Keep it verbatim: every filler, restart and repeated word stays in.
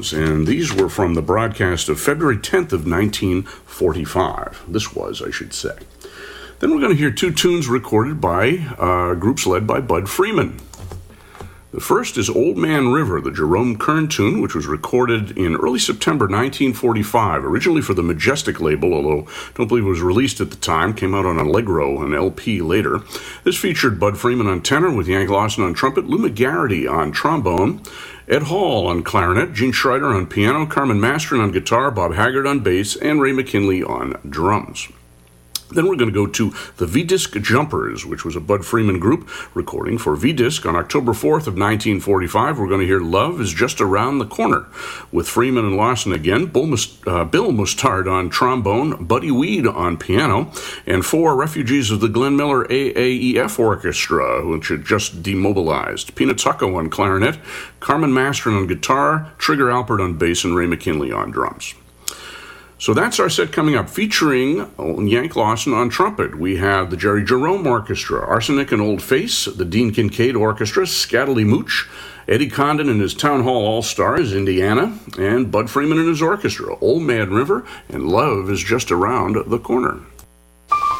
And these were from the broadcast of February tenth of nineteen forty-five. This was, I should say. Then we're going to hear two tunes recorded by uh, groups led by Bud Freeman. The first is Old Man River, the Jerome Kern tune, which was recorded in early September nineteen forty-five, originally for the Majestic label, although I don't believe it was released at the time, came out on Allegro, an L P later. This featured Bud Freeman on tenor with Yank Lawson on trumpet, Lou McGarity on trombone, Ed Hall on clarinet, Gene Schreider on piano, Carmen Mastron on guitar, Bob Haggard on bass, and Ray McKinley on drums. Then we're going to go to the V-Disc Jumpers, which was a Bud Freeman group recording for V-Disc on October fourth of nineteen forty-five. We're going to hear Love is Just Around the Corner with Freeman and Lawson again, Bill, Must- uh, Bill Mustard on trombone, Buddy Weed on piano, and four refugees of the Glenn Miller A A E F Orchestra, which had just demobilized. Pina Tucko on clarinet, Carmen Mastron on guitar, Trigger Alpert on bass, and Ray McKinley on drums. So that's our set coming up, featuring Yank Lawson on trumpet. We have the Jerry Jerome Orchestra, Arsenic and Old Face, the Dean Kincaid Orchestra, Scatterly Mooch, Eddie Condon and his Town Hall All-Stars, Indiana, and Bud Freeman and his orchestra, Old Man River, and Love is Just Around the Corner.